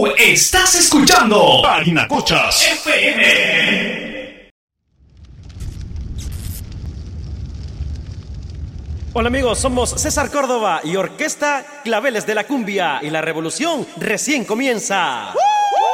Tú estás escuchando Parinacochas FM. Hola amigos, somos César Córdoba y Orquesta Claveles de la Cumbia y la revolución recién comienza.